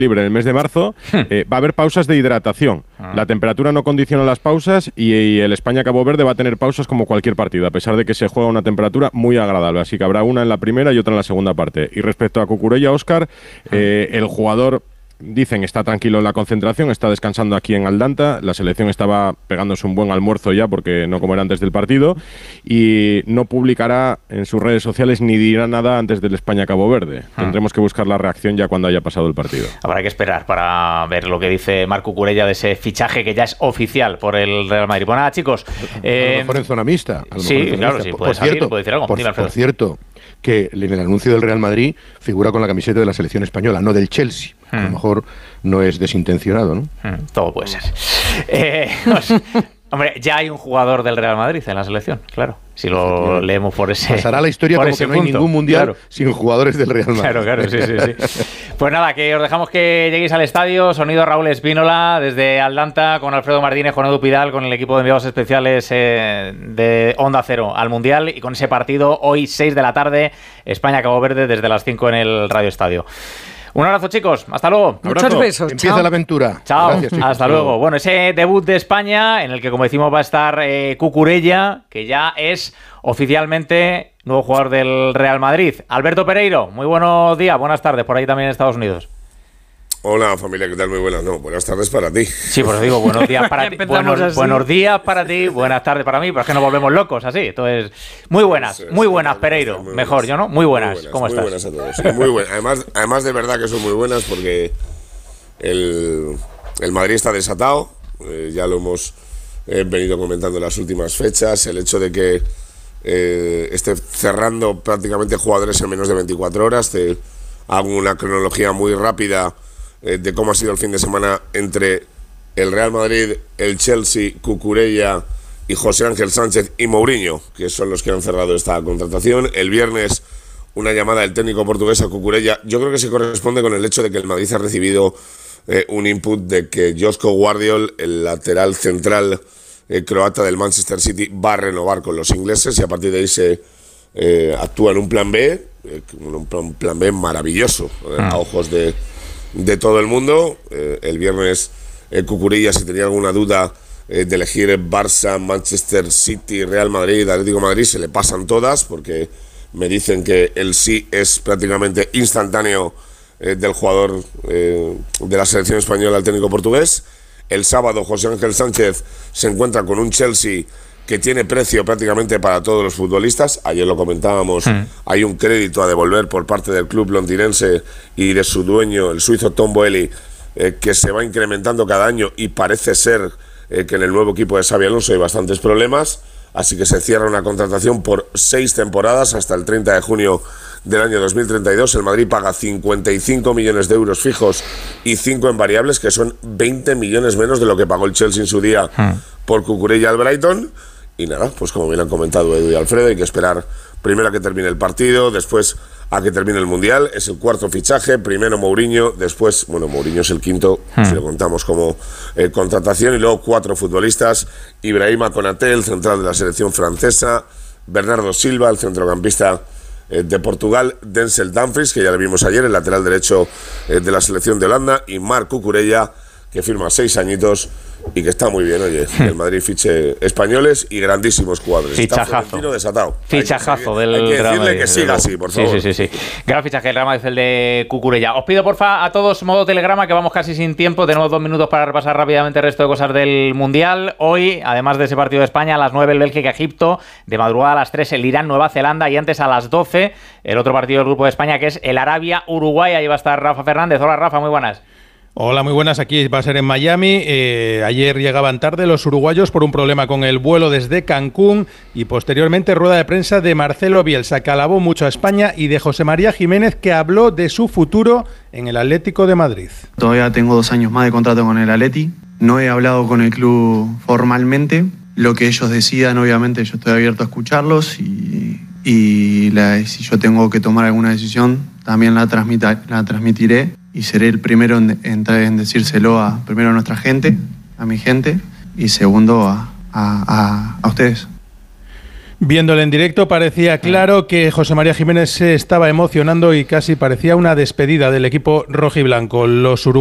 libre en el mes de marzo, va a haber pausas de hidratación. La temperatura no condiciona las pausas y el España-Cabo Verde va a tener pausas como cualquier partido, a pesar de que se juega a una temperatura muy agradable. Así que habrá una en la primera y otra en la segunda parte. Y respecto a Cucurella, Óscar, el jugador... Dicen está tranquilo en la concentración, está descansando aquí en Aldanta. La selección estaba pegándose un buen almuerzo ya porque no comerá antes del partido y no publicará en sus redes sociales ni dirá nada antes del España-Cabo Verde. Tendremos que buscar la reacción ya cuando haya pasado el partido. Habrá que esperar para ver lo que dice Marc Cucurella de ese fichaje que ya es oficial por el Real Madrid. Pues nada, chicos. A lo mejor en zona mixta. Sí, claro, sí, puede salir, puede decir algo. Por cierto, que en el anuncio del Real Madrid figura con la camiseta de la selección española, no del Chelsea. A lo mejor no es desintencionado, ¿no? Todo puede ser. Hombre, ya hay un jugador del Real Madrid en la selección, claro. Si lo leemos por ese pasará la historia como que no hay ningún mundial sin jugadores del Real Madrid. Claro, sí. Pues nada, que os dejamos que lleguéis al estadio. Sonido Raúl Espínola desde Aldanta con Alfredo Martínez, con Edu Pidal, con el equipo de enviados especiales de Onda Cero al Mundial y con ese partido hoy 6 de la tarde, España-Cabo Verde desde las 5 en el Radio Estadio. Un abrazo, chicos. Hasta luego. Muchos besos. Empieza la aventura. Chao. Gracias, chicos. Hasta luego. Bueno, ese debut de España, en el que, como decimos, va a estar Cucurella, que ya es oficialmente nuevo jugador del Real Madrid. Alberto Pereiro, muy buenos días, buenas tardes, por ahí también en Estados Unidos. Hola, familia, ¿qué tal? Muy buenas. No, buenas tardes para ti. Sí, pues os digo, buenos días para ti. Buenos días para ti, buenas tardes para mí, pero es que nos volvemos locos así. Entonces, muy buenas, Pereiro. Muy mejor, buenas. yo, ¿no? Muy buenas. ¿Cómo estás? Muy buenas a todos. Sí, muy buenas. Además, de verdad que son muy buenas porque el Madrid está desatado. Ya lo hemos venido comentando en las últimas fechas. El hecho de que esté cerrando prácticamente jugadores en menos de 24 horas. Te hago una cronología muy rápida de cómo ha sido el fin de semana entre el Real Madrid, el Chelsea, Cucurella y José Ángel Sánchez y Mourinho, que son los que han cerrado esta contratación. El viernes, una llamada del técnico portugués a Cucurella. Yo creo que se corresponde con el hecho de que el Madrid ha recibido un input de que Joško Gvardiol, el lateral central croata del Manchester City, va a renovar con los ingleses y a partir de ahí se actúa en un plan B, un plan B maravilloso a ojos de todo el mundo. El viernes Cucurella, si tenía alguna duda de elegir Barça, Manchester City, Real Madrid, Atlético de Madrid, se le pasan todas porque me dicen que el sí es prácticamente instantáneo del jugador de la selección española al técnico portugués. El sábado José Ángel Sánchez se encuentra con un Chelsea que tiene precio prácticamente para todos los futbolistas. Ayer lo comentábamos, hay un crédito a devolver por parte del club londinense y de su dueño, el suizo Tom Boehly, que se va incrementando cada año y parece ser que en el nuevo equipo de Xabi Alonso hay bastantes problemas, así que se cierra una contratación por 6 temporadas hasta el 30 de junio del año 2032. El Madrid paga 55 millones de euros fijos y 5 en variables, que son 20 millones menos de lo que pagó el Chelsea en su día por Cucurella al Brighton. Y nada, pues como bien han comentado Edu y Alfredo, hay que esperar primero a que termine el partido, después a que termine el Mundial. Es el cuarto fichaje, primero Mourinho, después, bueno, Mourinho es el quinto, si lo contamos como contratación, y luego 4 futbolistas: Ibrahima Konaté, el central de la selección francesa; Bernardo Silva, el centrocampista de Portugal; Denzel Dumfries, que ya le vimos ayer, el lateral derecho de la selección de Holanda; y Marc Cucurella, que firma 6 añitos y que está muy bien, oye, el Madrid fiche españoles y grandísimos jugadores. Fichajazo. Está desatado. Fichajazo del Hay que Real decirle Madrid, que siga así, por favor. Sí. Gran fichaje el Real Madrid, el de Cucurella. Os pido, porfa, a todos modo telegrama, que vamos casi sin tiempo. Tenemos 2 minutos para repasar rápidamente el resto de cosas del Mundial. Hoy, además de ese partido de España, a las 9 el Bélgica-Egipto, de madrugada a las 3 el Irán-Nueva Zelanda y antes a las 12 el otro partido del grupo de España, que es el Arabia-Uruguay. Ahí va a estar Rafa Fernández. Hola, Rafa, muy buenas. Hola, muy buenas. Aquí va a ser en Miami. Ayer llegaban tarde los uruguayos por un problema con el vuelo desde Cancún y posteriormente rueda de prensa de Marcelo Bielsa, que alabó mucho a España, y de José María Jiménez, que habló de su futuro en el Atlético de Madrid. Todavía tengo 2 años más de contrato con el Atleti. No he hablado con el club formalmente. Lo que ellos decidan, obviamente, yo estoy abierto a escucharlos y si yo tengo que tomar alguna decisión, también la transmitiré. Y seré el primero en decírselo primero a nuestra gente, a mi gente, y segundo a ustedes. Viéndolo en directo parecía claro que José María Jiménez se estaba emocionando y casi parecía una despedida del equipo rojiblanco. Los